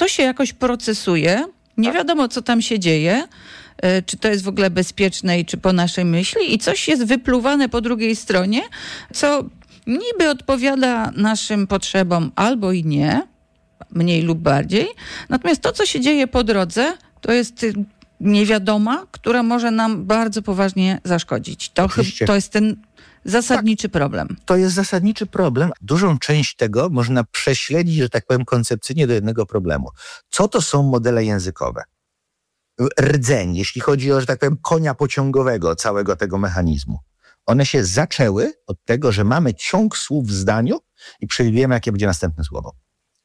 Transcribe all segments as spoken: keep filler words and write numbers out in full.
to się jakoś procesuje, nie wiadomo, co tam się dzieje, czy to jest w ogóle bezpieczne i czy po naszej myśli i coś jest wypluwane po drugiej stronie, co niby odpowiada naszym potrzebom albo i nie, mniej lub bardziej. Natomiast to, co się dzieje po drodze, to jest niewiadoma, która może nam bardzo poważnie zaszkodzić. To, chyb- to jest ten zasadniczy tak, problem. To jest zasadniczy problem. Dużą część tego można prześledzić, że tak powiem, koncepcyjnie do jednego problemu. Co to są modele językowe? Rdzeń, jeśli chodzi o, że tak powiem, konia pociągowego całego tego mechanizmu. One się zaczęły od tego, że mamy ciąg słów w zdaniu i przewidujemy, jakie będzie następne słowo.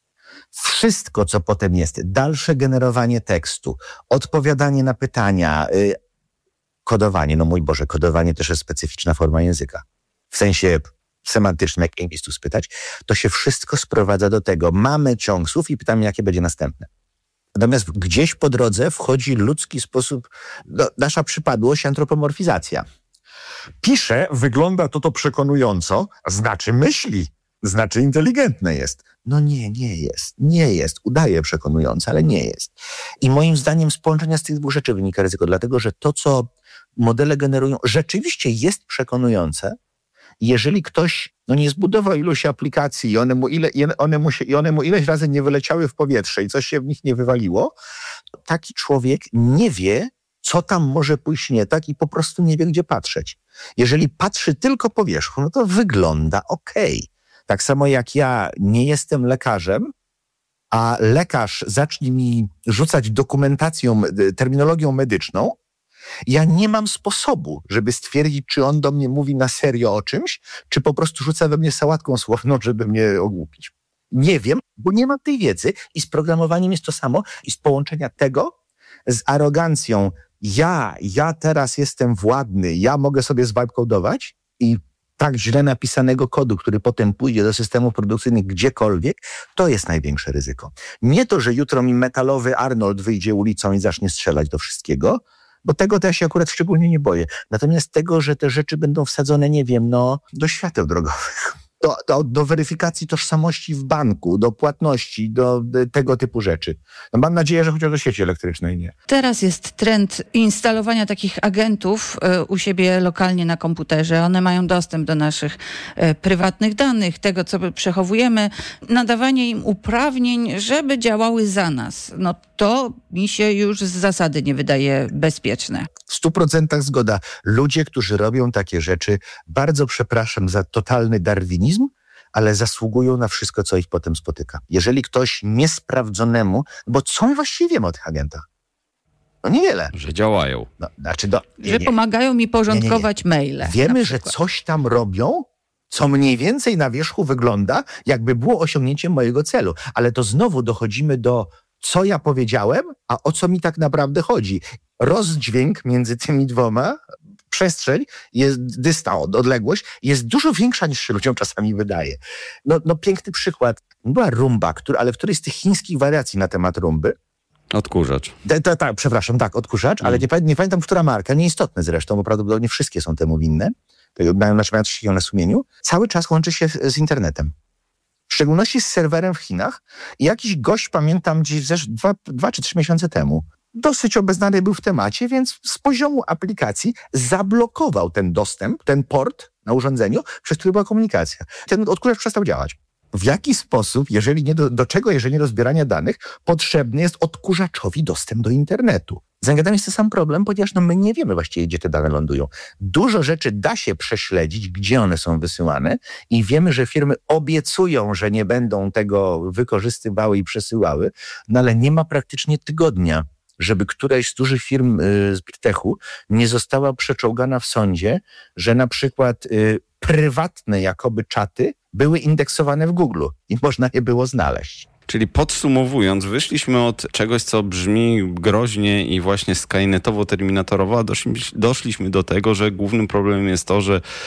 Wszystko, co potem jest, dalsze generowanie tekstu, odpowiadanie na pytania, yy, kodowanie, no mój Boże, kodowanie też jest specyficzna forma języka. W sensie semantycznym, jak English tu spytać, to się wszystko sprowadza do tego. Mamy ciąg słów i pytamy, jakie będzie następne. Natomiast gdzieś po drodze wchodzi ludzki sposób, no, nasza przypadłość, antropomorfizacja. Pisze, wygląda to to przekonująco, znaczy myśli, znaczy inteligentne jest. No nie, nie jest, nie jest. Udaje przekonujące, ale nie jest. I moim zdaniem z połączenia z tych dwóch rzeczy wynika ryzyko, dlatego że to, co modele generują, rzeczywiście jest przekonujące. Jeżeli ktoś no, nie zbudował iluś aplikacji i one, mu ile, i, one mu się, i one mu ileś razy nie wyleciały w powietrze i coś się w nich nie wywaliło, to taki człowiek nie wie, co tam może pójść nie tak i po prostu nie wie, gdzie patrzeć. Jeżeli patrzy tylko po wierzchu, no to wygląda okej. Tak samo jak ja nie jestem lekarzem, a lekarz zacznie mi rzucać dokumentacją, terminologią medyczną, ja nie mam sposobu, żeby stwierdzić, czy on do mnie mówi na serio o czymś, czy po prostu rzuca we mnie sałatką słowną, żeby mnie ogłupić. Nie wiem, bo nie mam tej wiedzy i z programowaniem jest to samo i z połączenia tego z arogancją. Ja, ja teraz jestem władny, ja mogę sobie zwipecodować i tak źle napisanego kodu, który potem pójdzie do systemów produkcyjnych gdziekolwiek, to jest największe ryzyko. Nie to, że jutro mi metalowy Arnold wyjdzie ulicą i zacznie strzelać do wszystkiego, bo tego to ja się akurat szczególnie nie boję. Natomiast tego, że te rzeczy będą wsadzone, nie wiem, no, do świateł drogowych, do, do, do weryfikacji tożsamości w banku, do płatności, do, do tego typu rzeczy. No mam nadzieję, że chociaż do sieci elektrycznej nie. Teraz jest trend instalowania takich agentów y, u siebie lokalnie na komputerze. One mają dostęp do naszych y, prywatnych danych, tego, co przechowujemy, nadawanie im uprawnień, żeby działały za nas. No to mi się już z zasady nie wydaje bezpieczne. W stu procentach zgoda. Ludzie, którzy robią takie rzeczy, bardzo przepraszam za totalny darwinizm, ale zasługują na wszystko, co ich potem spotyka. Jeżeli ktoś niesprawdzonemu, bo co my właściwie wiemy o tych agentach? No niewiele. Że działają. No, znaczy do, nie, że nie. pomagają mi porządkować nie, nie, nie. maile. Wiemy, że coś tam robią, co mniej więcej na wierzchu wygląda, jakby było osiągnięciem mojego celu. Ale to znowu dochodzimy do co ja powiedziałem, a o co mi tak naprawdę chodzi. Rozdźwięk między tymi dwoma, przestrzeń, jest dystans, odległość jest dużo większa niż się ludziom czasami wydaje. No, no piękny przykład. Była rumba, który, ale w którejś z tych chińskich wariacji na temat rumby. Odkurzacz. Tak, przepraszam, tak, odkurzacz, ale nie, nie pamiętam, która marka, nieistotne zresztą, bo prawdopodobnie wszystkie są temu winne. Mają, znaczy mają coś na sumieniu. Cały czas łączy się z internetem. W szczególności z serwerem w Chinach. I jakiś gość, pamiętam, gdzieś zesz, dwa, dwa czy trzy miesiące temu, dosyć obeznany był w temacie, więc z poziomu aplikacji zablokował ten dostęp, ten port na urządzeniu, przez który była komunikacja. Ten odkurzacz przestał działać. W jaki sposób, jeżeli nie do, do czego, jeżeli nie do zbierania danych, potrzebny jest odkurzaczowi dostęp do internetu? Z Angadami jest ten sam problem, ponieważ no, my nie wiemy właściwie, gdzie te dane lądują. Dużo rzeczy da się prześledzić, gdzie one są wysyłane i wiemy, że firmy obiecują, że nie będą tego wykorzystywały i przesyłały, no ale nie ma praktycznie tygodnia, żeby któraś z dużych firm y, z Big Techu nie została przeczołgana w sądzie, że na przykład y, prywatne jakoby czaty były indeksowane w Google i można je było znaleźć. Czyli podsumowując, wyszliśmy od czegoś, co brzmi groźnie i właśnie skynetowo-terminatorowo, a doszliśmy, doszliśmy do tego, że głównym problemem jest to, że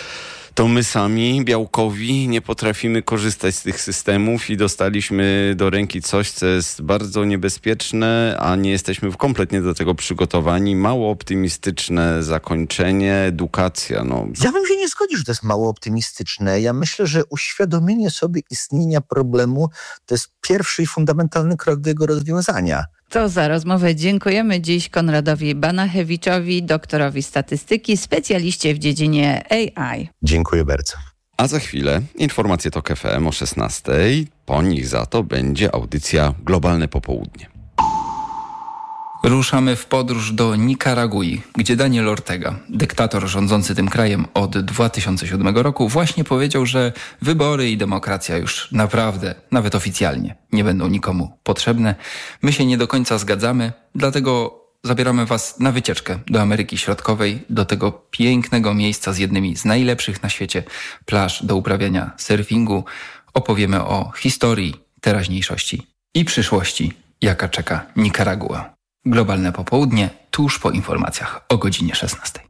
to my sami, białkowi, nie potrafimy korzystać z tych systemów i dostaliśmy do ręki coś, co jest bardzo niebezpieczne, a nie jesteśmy kompletnie do tego przygotowani. Mało optymistyczne zakończenie, edukacja. No. Ja bym się nie zgodził, że to jest mało optymistyczne. Ja myślę, że uświadomienie sobie istnienia problemu to jest pierwszy i fundamentalny krok do jego rozwiązania. To za rozmowę dziękujemy dziś Konradowi Banachewiczowi, doktorowi statystyki, specjaliście w dziedzinie A I. Dziękuję bardzo. A za chwilę informacje TOK F M o szesnastej. Po nich za to będzie audycja Globalne Popołudnie. Ruszamy w podróż do Nikaragui, gdzie Daniel Ortega, dyktator rządzący tym krajem od dwa tysiące siódmego roku, właśnie powiedział, że wybory i demokracja już naprawdę, nawet oficjalnie, nie będą nikomu potrzebne. My się nie do końca zgadzamy, dlatego zabieramy was na wycieczkę do Ameryki Środkowej, do tego pięknego miejsca z jednymi z najlepszych na świecie plaż do uprawiania surfingu. Opowiemy o historii, teraźniejszości i przyszłości, jaka czeka Nikaragua. Globalne Popołudnie tuż po informacjach o godzinie szesnastej.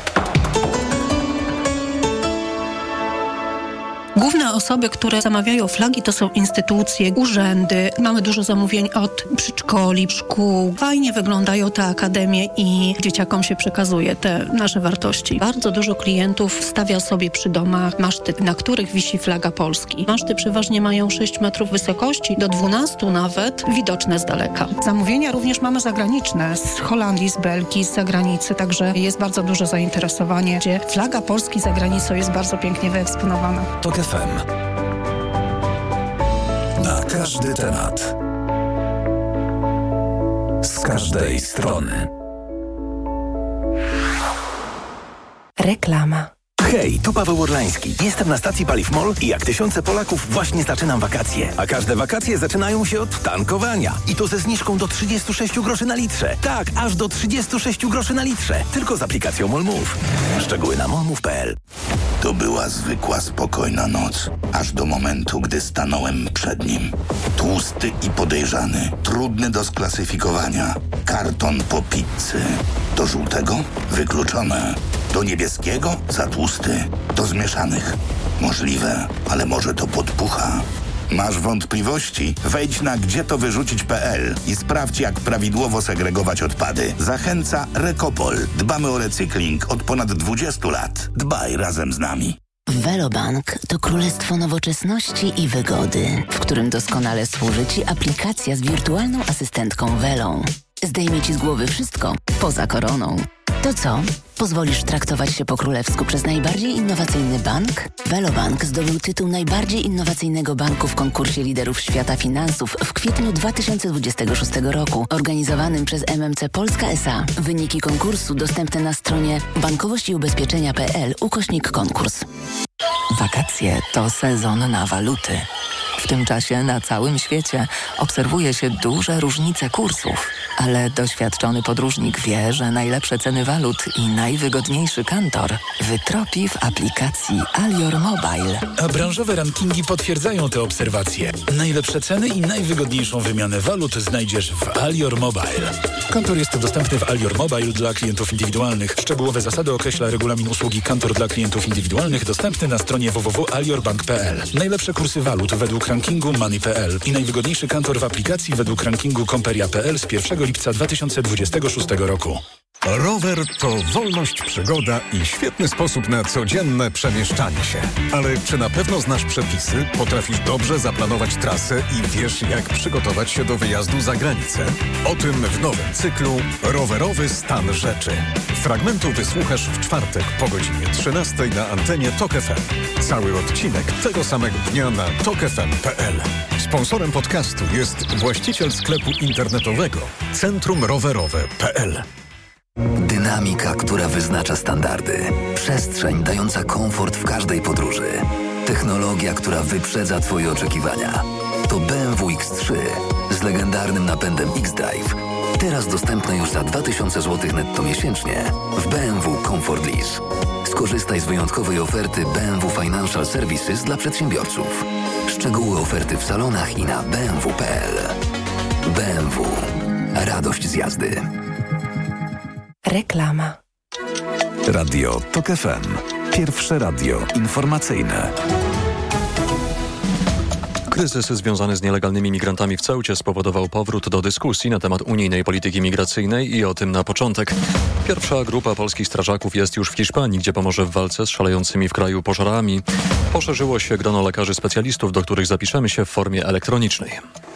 Główne osoby, które zamawiają flagi, to są instytucje, urzędy. Mamy dużo zamówień od przedszkoli, szkół. Fajnie wyglądają te akademie i dzieciakom się przekazuje te nasze wartości. Bardzo dużo klientów stawia sobie przy domach maszty, na których wisi flaga Polski. Maszty przeważnie mają sześć metrów wysokości, do dwunastu nawet, widoczne z daleka. Zamówienia również mamy zagraniczne, z Holandii, z Belgii, z zagranicy, także jest bardzo duże zainteresowanie, gdzie flaga Polski za granicą jest bardzo pięknie wyeksponowana. TOK F M. Na każdy temat. Z każdej strony. Reklama. Hej, tu Paweł Orlański. Jestem na stacji Paliw MOL i jak tysiące Polaków właśnie zaczynam wakacje. A każde wakacje zaczynają się od tankowania. I to ze zniżką do trzydzieści sześć groszy na litrze. Tak, aż do trzydzieści sześć groszy na litrze. Tylko z aplikacją MOLMove. Szczegóły na molmove kropka p l. To była zwykła, spokojna noc. Aż do momentu, gdy stanąłem przed nim. Tłusty i podejrzany. Trudny do sklasyfikowania. Karton po pizzy. Do żółtego? Wykluczone. Do niebieskiego? Za tłusty. Do zmieszanych? Możliwe, ale może to podpucha. Masz wątpliwości? Wejdź na gdzie to wyrzucić kropka p l i sprawdź, jak prawidłowo segregować odpady. Zachęca Recopol. Dbamy o recykling od ponad dwudziestu lat. Dbaj razem z nami. Velobank to królestwo nowoczesności i wygody, w którym doskonale służy Ci aplikacja z wirtualną asystentką Velą. Zdejmie Ci z głowy wszystko, poza koroną. To co? Pozwolisz traktować się po królewsku przez najbardziej innowacyjny bank? Velobank zdobył tytuł najbardziej innowacyjnego banku w konkursie liderów świata finansów w kwietniu dwa tysiące dwudziestego szóstego roku, organizowanym przez M M C Polska S A. Wyniki konkursu dostępne na stronie bankowość i ubezpieczenia kropka p l ukośnik konkurs. Wakacje to sezon na waluty. W tym czasie na całym świecie obserwuje się duże różnice kursów, ale doświadczony podróżnik wie, że najlepsze ceny walut i najwygodniejszy kantor wytropi w aplikacji Alior Mobile. A branżowe rankingi potwierdzają te obserwacje. Najlepsze ceny i najwygodniejszą wymianę walut znajdziesz w Alior Mobile. Kantor jest dostępny w Alior Mobile dla klientów indywidualnych. Szczegółowe zasady określa regulamin usługi Kantor dla klientów indywidualnych dostępny na stronie w w w kropka alior bank kropka p l. Najlepsze kursy walut według rankingu Money kropka p l i najwygodniejszy kantor w aplikacji według rankingu Komperia kropka p l z pierwszego lipca dwa tysiące dwudziestego szóstego roku. Rower to wolność, przygoda i świetny sposób na codzienne przemieszczanie się. Ale czy na pewno znasz przepisy, potrafisz dobrze zaplanować trasę i wiesz, jak przygotować się do wyjazdu za granicę? O tym w nowym cyklu Rowerowy stan rzeczy. Fragmentu wysłuchasz w czwartek po godzinie trzynastej na antenie TOK F M. Cały odcinek tego samego dnia na tok f m kropka p l. Sponsorem podcastu jest właściciel sklepu internetowego Centrum Rowerowe kropka p l. Dynamika, która wyznacza standardy. Przestrzeń dająca komfort w każdej podróży. Technologia, która wyprzedza Twoje oczekiwania. To B M W X trzy z legendarnym napędem X-Drive. Teraz dostępne już za dwa tysiące złotych netto miesięcznie w B M W Comfort Lease. Skorzystaj z wyjątkowej oferty B M W Financial Services dla przedsiębiorców. Szczegóły oferty w salonach i na b m w kropka p l. B M W. Radość z jazdy. Reklama. Radio TOK F M. Pierwsze radio informacyjne. Kryzys związany z nielegalnymi migrantami w Ceucie spowodował powrót do dyskusji na temat unijnej polityki migracyjnej i o tym na początek. Pierwsza grupa polskich strażaków jest już w Hiszpanii, gdzie pomoże w walce z szalejącymi w kraju pożarami. Poszerzyło się grono lekarzy specjalistów, do których zapiszemy się w formie elektronicznej.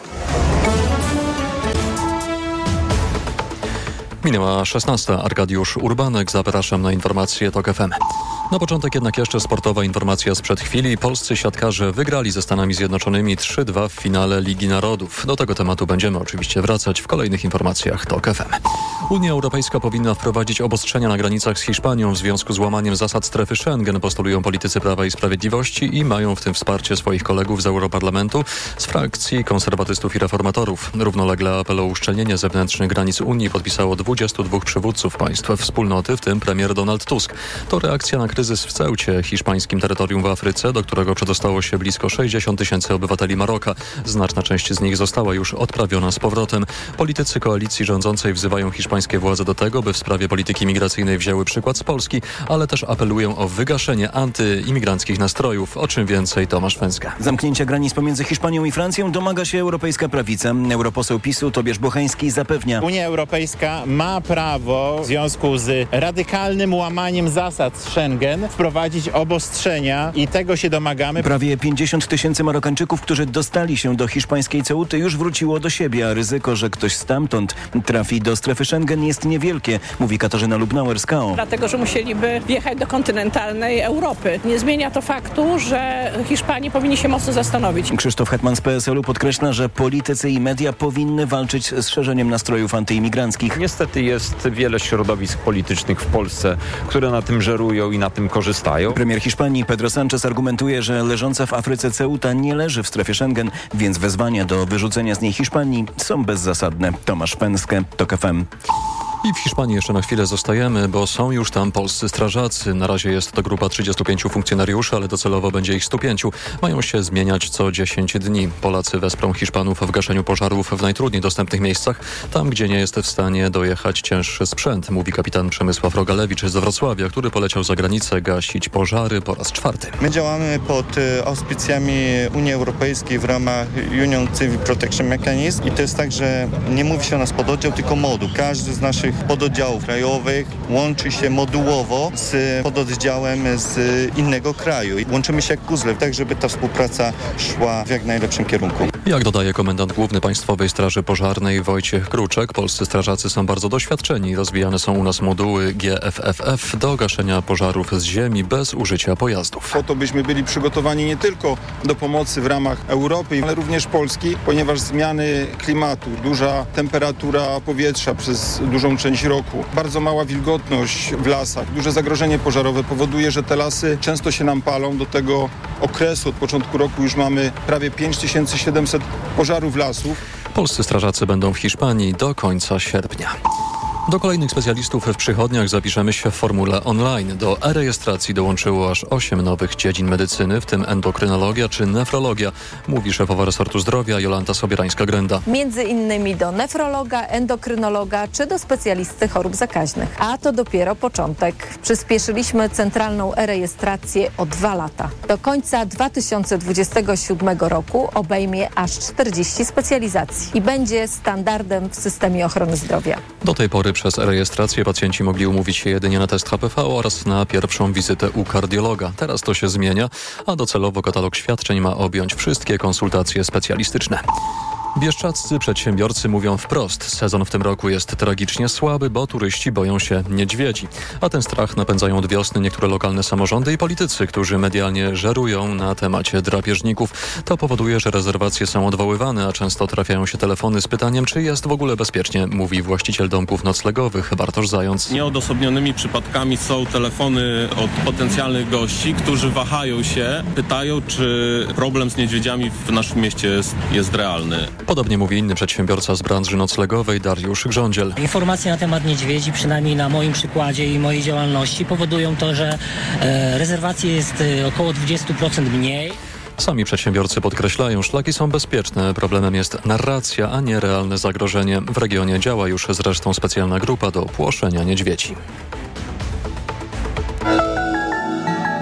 Minęła szesnasta. Arkadiusz Urbanek. Zapraszam na informacje TOK F M. Na początek jednak jeszcze sportowa informacja sprzed chwili. Polscy siatkarze wygrali ze Stanami Zjednoczonymi trzy dwa w finale Ligi Narodów. Do tego tematu będziemy oczywiście wracać w kolejnych informacjach TOK F M. Unia Europejska powinna wprowadzić obostrzenia na granicach z Hiszpanią w związku z łamaniem zasad strefy Schengen, postulują politycy Prawa i Sprawiedliwości i mają w tym wsparcie swoich kolegów z Europarlamentu, z frakcji konserwatystów i reformatorów. Równolegle apel o uszczelnienie zewnętrznych granic Unii podpisało dwudziestu dwóch przywódców państw wspólnoty, w tym premier Donald Tusk. To reakcja na kryzys w Ceucie, hiszpańskim terytorium w Afryce, do którego przedostało się blisko sześćdziesiąt tysięcy obywateli Maroka. Znaczna część z nich została już odprawiona z powrotem. Politycy koalicji rządzącej wzywają hiszpańskie władze do tego, by w sprawie polityki migracyjnej wzięły przykład z Polski, ale też apelują o wygaszenie antyimigranckich nastrojów. O czym więcej Tomasz Węska. Zamknięcia granic pomiędzy Hiszpanią i Francją domaga się europejska prawica. Europoseł PiSu Tobiasz Bocheński zapewnia: Unia Europejska ma prawo w związku z radykalnym łamaniem zasad Schengen wprowadzić obostrzenia i tego się domagamy. Prawie pięćdziesiąt tysięcy Marokańczyków, którzy dostali się do hiszpańskiej Ceuty, już wróciło do siebie, a ryzyko, że ktoś stamtąd trafi do strefy Schengen, jest niewielkie, mówi Katarzyna Lubnauer z K O. Dlatego, że musieliby wjechać do kontynentalnej Europy. Nie zmienia to faktu, że Hiszpanii powinni się mocno zastanowić. Krzysztof Hetman z P S L u podkreśla, że politycy i media powinny walczyć z szerzeniem nastrojów antyimigranckich. Niestety jest wiele środowisk politycznych w Polsce, które na tym żerują i na tym korzystają. Premier Hiszpanii Pedro Sánchez argumentuje, że leżąca w Afryce Ceuta nie leży w strefie Schengen, więc wezwania do wyrzucenia z niej Hiszpanii są bezzasadne. Tomasz Pęskę, TOK F M. I w Hiszpanii jeszcze na chwilę zostajemy, bo są już tam polscy strażacy. Na razie jest to grupa trzydziestu pięciu funkcjonariuszy, ale docelowo będzie ich stu pięciu. Mają się zmieniać co dziesięć dni. Polacy wesprą Hiszpanów w gaszeniu pożarów w najtrudniej dostępnych miejscach, tam gdzie nie jest w stanie dojechać cięższy sprzęt, mówi kapitan Przemysław Rogalewicz z Wrocławia, który poleciał za granicę gasić pożary po raz czwarty. My działamy pod auspicjami Unii Europejskiej w ramach Union Civil Protection Mechanism i to jest tak, że nie mówi się o nas pododdział, tylko moduł. Każdy z naszych pododdziałów krajowych łączy się modułowo z pododdziałem z innego kraju. I łączymy się jak puzzle, tak żeby ta współpraca szła w jak najlepszym kierunku. Jak dodaje komendant główny Państwowej Straży Pożarnej Wojciech Kruczek, polscy strażacy są bardzo doświadczeni. Rozwijane są u nas moduły G F F F do gaszenia pożarów z ziemi bez użycia pojazdów. Po to byśmy byli przygotowani nie tylko do pomocy w ramach Europy, ale również Polski, ponieważ zmiany klimatu, duża temperatura powietrza przez dużą część roku, bardzo mała wilgotność w lasach, duże zagrożenie pożarowe powoduje, że te lasy często się nam palą. Do tego okresu od początku roku już mamy prawie pięć tysięcy siedemset pożarów lasów. Polscy strażacy będą w Hiszpanii do końca sierpnia. Do kolejnych specjalistów w przychodniach zapiszemy się w formule online. Do e-rejestracji dołączyło aż osiem nowych dziedzin medycyny, w tym endokrynologia czy nefrologia, mówi szefowa resortu zdrowia Jolanta Sobierańska-Grenda. Między innymi do nefrologa, endokrynologa czy do specjalisty chorób zakaźnych. A to dopiero początek. Przyspieszyliśmy centralną e-rejestrację o dwa lata. Do końca dwa tysiące dwudziestego siódmego roku obejmie aż czterdzieści specjalizacji i będzie standardem w systemie ochrony zdrowia. Do tej pory przez rejestrację pacjenci mogli umówić się jedynie na test H P V oraz na pierwszą wizytę u kardiologa. Teraz to się zmienia, a docelowo katalog świadczeń ma objąć wszystkie konsultacje specjalistyczne. Bieszczadzcy przedsiębiorcy mówią wprost, sezon w tym roku jest tragicznie słaby, bo turyści boją się niedźwiedzi. A ten strach napędzają od wiosny niektóre lokalne samorządy i politycy, którzy medialnie żerują na temacie drapieżników. To powoduje, że rezerwacje są odwoływane, a często trafiają się telefony z pytaniem, czy jest w ogóle bezpiecznie, mówi właściciel domków noclegowych Bartosz Zając. Nieodosobnionymi przypadkami są telefony od potencjalnych gości, którzy wahają się, pytają, czy problem z niedźwiedziami w naszym mieście jest, jest realny. Podobnie mówi inny przedsiębiorca z branży noclegowej Dariusz Grządziel. Informacje na temat niedźwiedzi, przynajmniej na moim przykładzie i mojej działalności, powodują to, że e, rezerwacji jest e, około dwadzieścia procent mniej. Sami przedsiębiorcy podkreślają, szlaki są bezpieczne. Problemem jest narracja, a nie realne zagrożenie. W regionie działa już zresztą specjalna grupa do płoszenia niedźwiedzi.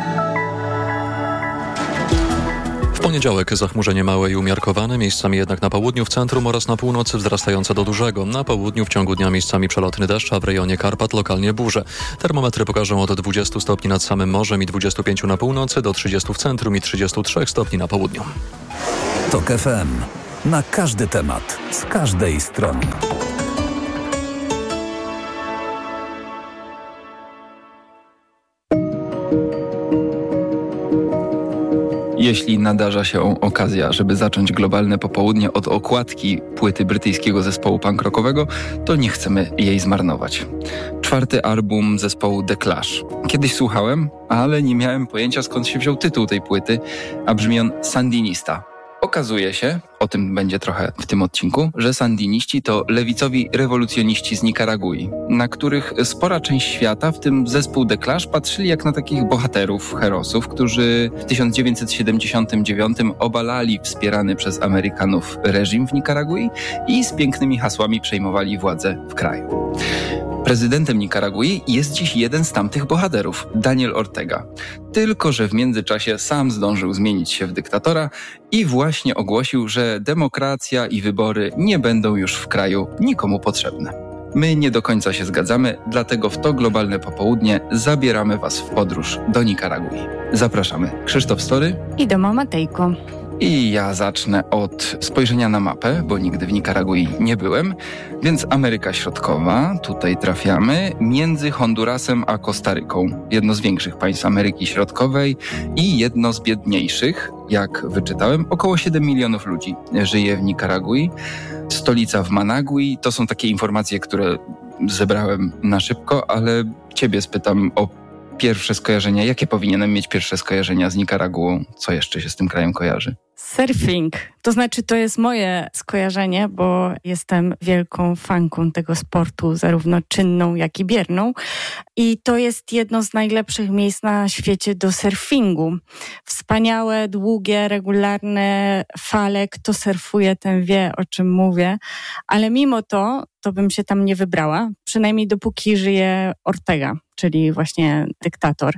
poniedziałek zachmurzenie małe i umiarkowane, miejscami jednak na południu, w centrum oraz na północy wzrastające do dużego. Na południu w ciągu dnia miejscami przelotny deszcz, a w rejonie Karpat lokalnie burze. Termometry pokażą od dwudziestu stopni nad samym morzem i dwudziestu pięciu na północy do trzydziestu w centrum i trzydziestu trzech stopni na południu. TOK F M. Na każdy temat, z każdej strony. Jeśli nadarza się okazja, żeby zacząć globalne popołudnie od okładki płyty brytyjskiego zespołu punk rockowego, to nie chcemy jej zmarnować. Czwarty album zespołu The Clash. Kiedyś słuchałem, ale nie miałem pojęcia, skąd się wziął tytuł tej płyty, a brzmi on Sandinista. Okazuje się, o tym będzie trochę w tym odcinku, że sandiniści to lewicowi rewolucjoniści z Nikaragui, na których spora część świata, w tym zespół The Clash, patrzyli jak na takich bohaterów, herosów, którzy w tysiąc dziewięćset siedemdziesiątym dziewiątym obalali wspierany przez Amerykanów reżim w Nikaragui i z pięknymi hasłami przejmowali władzę w kraju. Prezydentem Nikaragui jest dziś jeden z tamtych bohaterów, Daniel Ortega. Tylko że w międzyczasie sam zdążył zmienić się w dyktatora i właśnie ogłosił, że demokracja i wybory nie będą już w kraju nikomu potrzebne. My nie do końca się zgadzamy, dlatego w to globalne popołudnie zabieramy Was w podróż do Nikaragui. Zapraszamy. Krzysztof Story i Doma Matejko. I ja zacznę od spojrzenia na mapę, bo nigdy w Nikaragui nie byłem, więc Ameryka Środkowa, tutaj trafiamy, między Hondurasem a Kostaryką. Jedno z większych państw Ameryki Środkowej i jedno z biedniejszych, jak wyczytałem, około siedem milionów ludzi żyje w Nikaragui. Stolica w Managui, to są takie informacje, które zebrałem na szybko, ale ciebie spytam o pierwsze skojarzenia. Jakie powinienem mieć pierwsze skojarzenia z Nikaraguą? Co jeszcze się z tym krajem kojarzy? Surfing. To znaczy, to jest moje skojarzenie, bo jestem wielką fanką tego sportu, zarówno czynną, jak i bierną. I to jest jedno z najlepszych miejsc na świecie do surfingu. Wspaniałe, długie, regularne fale. Kto surfuje, ten wie, o czym mówię. Ale mimo to, to bym się tam nie wybrała. Przynajmniej dopóki żyje Ortega, czyli właśnie dyktator.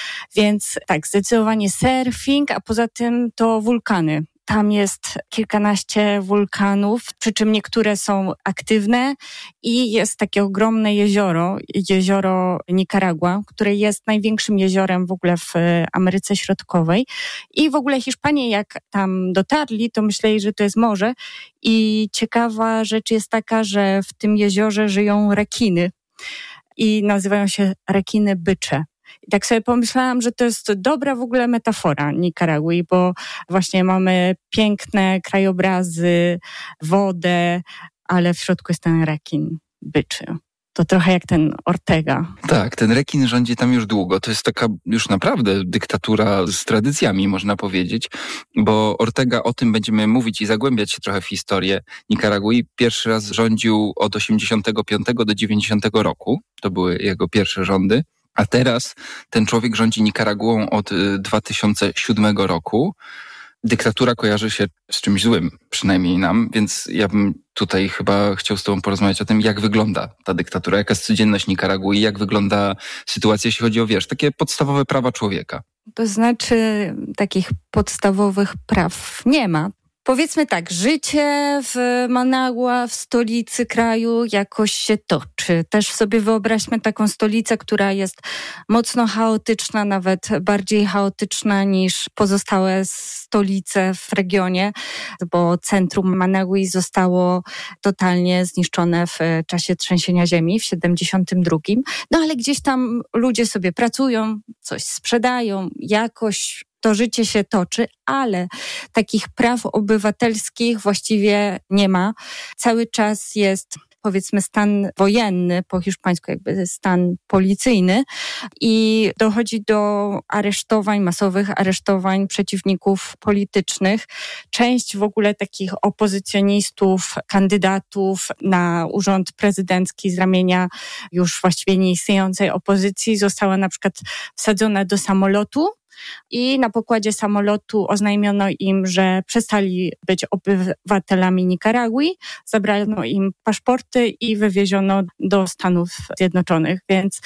Więc tak, zdecydowanie surfing, a poza tym to wulkany. Tam jest kilkanaście wulkanów, przy czym niektóre są aktywne i jest takie ogromne jezioro, jezioro Nicaragua, które jest największym jeziorem w ogóle w Ameryce Środkowej. I w ogóle Hiszpanie, jak tam dotarli, to myśleli, że to jest morze. I ciekawa rzecz jest taka, że w tym jeziorze żyją rekiny i nazywają się rekiny bycze. I tak sobie pomyślałam, że to jest dobra w ogóle metafora Nikaragui, bo właśnie mamy piękne krajobrazy, wodę, ale w środku jest ten rekin byczy. To trochę jak ten Ortega. Tak, ten rekin rządzi tam już długo. To jest taka już naprawdę dyktatura z tradycjami, można powiedzieć, bo Ortega, o tym będziemy mówić i zagłębiać się trochę w historię Nikaragui. Pierwszy raz rządził od osiemdziesiątego piątego do dziewięćdziesiątego roku. To były jego pierwsze rządy. A teraz ten człowiek rządzi Nikaraguą od dwa tysiące siódmego roku. Dyktatura kojarzy się z czymś złym, przynajmniej nam, więc ja bym tutaj chyba chciał z tobą porozmawiać o tym, jak wygląda ta dyktatura, jaka jest codzienność Nikaragui, jak wygląda sytuacja, jeśli chodzi o, wiesz, takie podstawowe prawa człowieka. To znaczy takich podstawowych praw nie ma. Powiedzmy tak, życie w Managua, w stolicy kraju jakoś się toczy. Też sobie wyobraźmy taką stolicę, która jest mocno chaotyczna, nawet bardziej chaotyczna niż pozostałe stolice w regionie, bo centrum Managui zostało totalnie zniszczone w czasie trzęsienia ziemi w siedemdziesiątym drugim. No ale gdzieś tam ludzie sobie pracują, coś sprzedają, jakoś to życie się toczy, ale takich praw obywatelskich właściwie nie ma. Cały czas jest, powiedzmy, stan wojenny, po hiszpańsku jakby stan policyjny i dochodzi do aresztowań, masowych aresztowań przeciwników politycznych. Część w ogóle takich opozycjonistów, kandydatów na urząd prezydencki z ramienia już właściwie nieistniejącej opozycji została na przykład wsadzona do samolotu, i na pokładzie samolotu oznajmiono im, że przestali być obywatelami Nikaragui, zabrano im paszporty i wywieziono do Stanów Zjednoczonych. Więc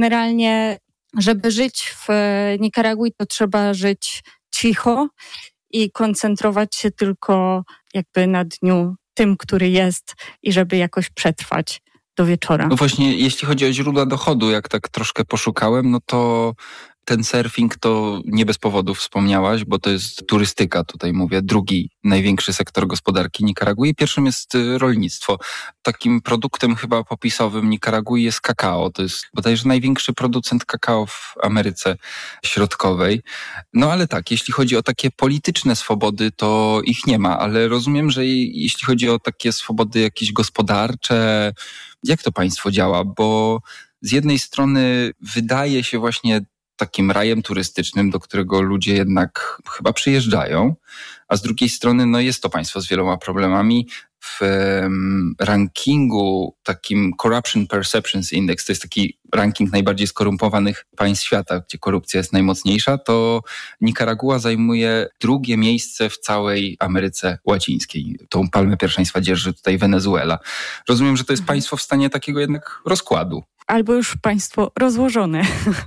generalnie, żeby żyć w Nikaragui, to trzeba żyć cicho i koncentrować się tylko jakby na dniu tym, który jest i żeby jakoś przetrwać do wieczora. No właśnie, jeśli chodzi o źródła dochodu, jak tak troszkę poszukałem, no to ten surfing to nie bez powodu wspomniałaś, bo to jest turystyka, tutaj mówię, drugi największy sektor gospodarki Nikaragui. Pierwszym jest rolnictwo. Takim produktem chyba popisowym Nikaragui jest kakao. To jest bodajże największy producent kakao w Ameryce Środkowej. No ale tak, jeśli chodzi o takie polityczne swobody, to ich nie ma, ale rozumiem, że jeśli chodzi o takie swobody jakieś gospodarcze, jak to państwo działa? Bo z jednej strony wydaje się właśnie takim rajem turystycznym, do którego ludzie jednak chyba przyjeżdżają, a z drugiej strony no jest to państwo z wieloma problemami. W um, rankingu takim Corruption Perceptions Index, to jest taki ranking najbardziej skorumpowanych państw świata, gdzie korupcja jest najmocniejsza, to Nikaragua zajmuje drugie miejsce w całej Ameryce Łacińskiej. Tą palmę pierwszeństwa dzierży tutaj Wenezuela. Rozumiem, że to jest państwo w stanie takiego jednak rozkładu. Albo już państwo rozłożone.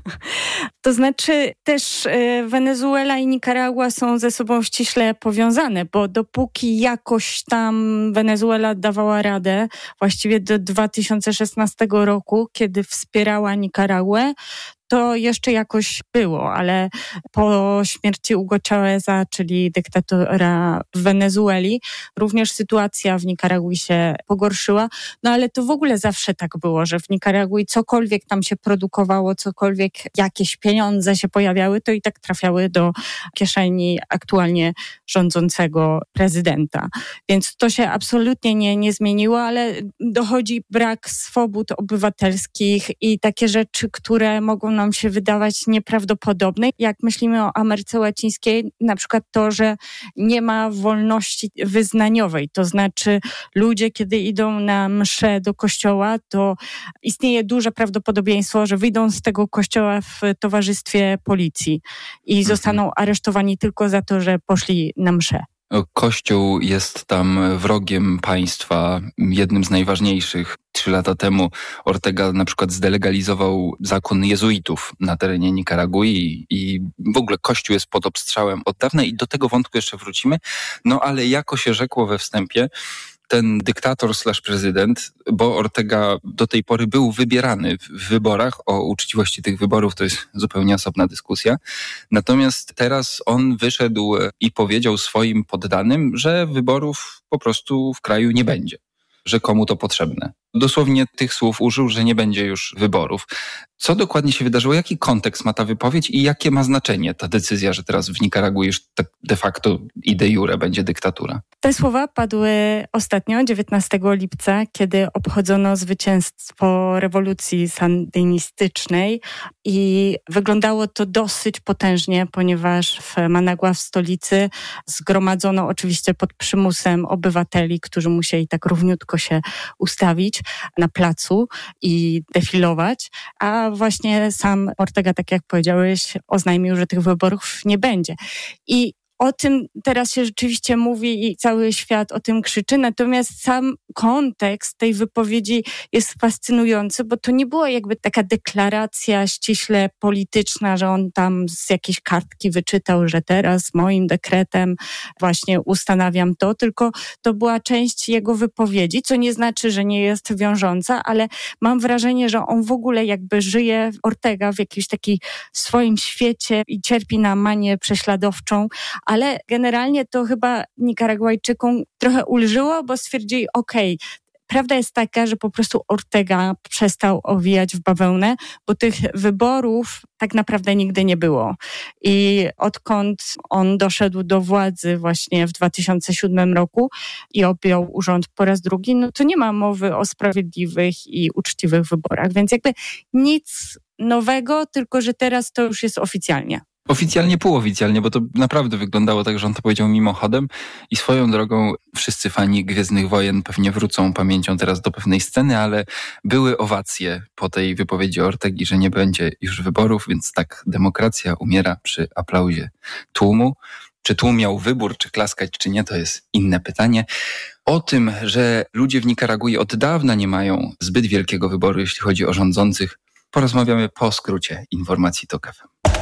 To znaczy też Wenezuela i Nikaragua są ze sobą ściśle powiązane, bo dopóki jakoś tam Wenezuela dawała radę, właściwie do dwa tysiące szesnastego roku, kiedy wspierała Nikaraguę, to jeszcze jakoś było, ale po śmierci Hugo Cháveza, czyli dyktatora w Wenezueli, również sytuacja w Nikaragui się pogorszyła. No ale to w ogóle zawsze tak było, że w Nikaragui cokolwiek tam się produkowało, cokolwiek jakieś pieniądze się pojawiały, to i tak trafiały do kieszeni aktualnie rządzącego prezydenta. Więc to się absolutnie nie, nie zmieniło, ale dochodzi brak swobód obywatelskich i takie rzeczy, które mogą nam się wydawać nieprawdopodobne. Jak myślimy o Ameryce Łacińskiej, na przykład to, że nie ma wolności wyznaniowej. To znaczy ludzie, kiedy idą na mszę do kościoła, to istnieje duże prawdopodobieństwo, że wyjdą z tego kościoła w towarzystwie policji i zostaną aresztowani tylko za to, że poszli na mszę. Kościół jest tam wrogiem państwa, jednym z najważniejszych. Trzy lata temu Ortega na przykład zdelegalizował zakon jezuitów na terenie Nikaragui i w ogóle Kościół jest pod obstrzałem od dawna i do tego wątku jeszcze wrócimy. No ale jako się rzekło we wstępie, ten dyktator slash prezydent, bo Ortega do tej pory był wybierany w wyborach, o uczciwości tych wyborów to jest zupełnie osobna dyskusja. Natomiast teraz on wyszedł i powiedział swoim poddanym, że wyborów po prostu w kraju nie będzie, że komu to potrzebne. Dosłownie tych słów użył, że nie będzie już wyborów. Co dokładnie się wydarzyło? Jaki kontekst ma ta wypowiedź i jakie ma znaczenie ta decyzja, że teraz w Nikaragui już de facto i de jure będzie dyktatura? Te słowa padły ostatnio, dziewiętnastego lipca, kiedy obchodzono zwycięstwo rewolucji sandynistycznej i wyglądało to dosyć potężnie, ponieważ w Managua, w stolicy, zgromadzono oczywiście pod przymusem obywateli, którzy musieli tak równiutko się ustawić na placu i defilować, a właśnie sam Ortega, tak jak powiedziałeś, oznajmił, że tych wyborów nie będzie. I o tym teraz się rzeczywiście mówi i cały świat o tym krzyczy, natomiast sam kontekst tej wypowiedzi jest fascynujący, bo to nie była jakby taka deklaracja ściśle polityczna, że on tam z jakiejś kartki wyczytał, że teraz moim dekretem właśnie ustanawiam to, tylko to była część jego wypowiedzi, co nie znaczy, że nie jest wiążąca, ale mam wrażenie, że on w ogóle jakby żyje, Ortega, w jakimś takim swoim świecie i cierpi na manię prześladowczą, ale generalnie to chyba Nikaragujczykom trochę ulżyło, bo stwierdzili, okej, okay, prawda jest taka, że po prostu Ortega przestał owijać w bawełnę, bo tych wyborów tak naprawdę nigdy nie było. I odkąd on doszedł do władzy właśnie w dwa tysiące siódmym roku i objął urząd po raz drugi, no to nie ma mowy o sprawiedliwych i uczciwych wyborach. Więc jakby nic nowego, tylko że teraz to już jest oficjalnie. Oficjalnie, półoficjalnie, bo to naprawdę wyglądało tak, że on to powiedział mimochodem i swoją drogą wszyscy fani Gwiezdnych Wojen pewnie wrócą pamięcią teraz do pewnej sceny, ale były owacje po tej wypowiedzi Ortegi, że nie będzie już wyborów, więc tak, demokracja umiera przy aplauzie tłumu. Czy tłum miał wybór, czy klaskać, czy nie, to jest inne pytanie. O tym, że ludzie w Nikaragui od dawna nie mają zbyt wielkiego wyboru, jeśli chodzi o rządzących, porozmawiamy po skrócie informacji TOK F M.